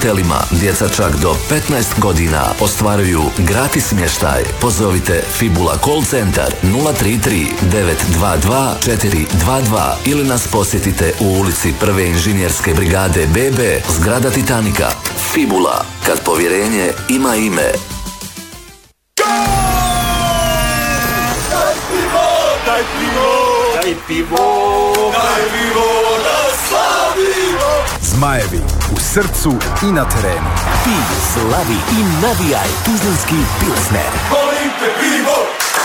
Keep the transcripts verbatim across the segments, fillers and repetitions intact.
hotelima. Djeca čak do petnaest godina ostvaruju gratis smještaj. Pozovite Fibula call centar nula tri tri devet dva dva četiri dva dva ili nas posjetite u ulici Prve inženjerske brigade B B, zgrada Titanika. Fibula, kad povjerenje ima ime. Daj pivo, daj pivo, daj pivo, daj pivo, da slavimo! Zmajevi u srcu i na terenu. Ti slavi i navijaj tuzlanski Pilsner. Molim te pivo!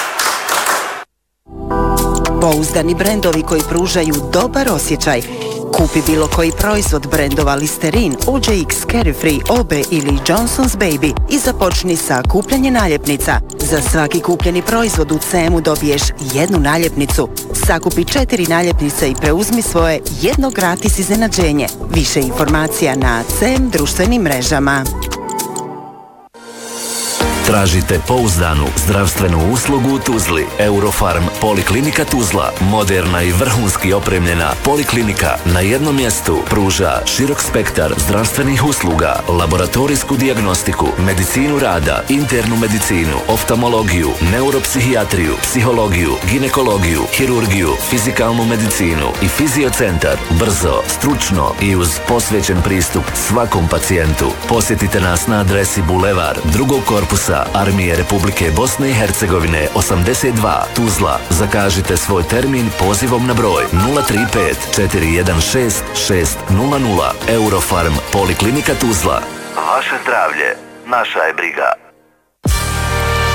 Pouzdani brendovi koji pružaju dobar osjećaj. Kupi bilo koji proizvod brendova Listerine, O J X, Carefree, O B ili Johnson's Baby i započni sa kupljanjem naljepnica. Za svaki kupljeni proizvod u C M-u dobiješ jednu naljepnicu. Sakupi četiri naljepnice i preuzmi svoje jedno gratis iznenađenje. Više informacija na C M društvenim mrežama. Tražite pouzdanu zdravstvenu uslugu u Tuzli. Eurofarm Poliklinika Tuzla, moderna i vrhunski opremljena poliklinika na jednom mjestu, pruža širok spektar zdravstvenih usluga, laboratorijsku dijagnostiku, medicinu rada, internu medicinu, oftalmologiju, neuropsihijatriju, psihologiju, ginekologiju, hirurgiju, fizikalnu medicinu i fiziocentar. Brzo, stručno i uz posvećen pristup svakom pacijentu. Posjetite nas na adresi Bulevar drugog korpusa Armije Republike Bosne i Hercegovine osamdeset dva, Tuzla. Zakažite svoj termin pozivom na broj nula tri pet četiri jedan šest šest nula nula. Eurofarm Poliklinika Tuzla. Vaše zdravlje, naša je briga.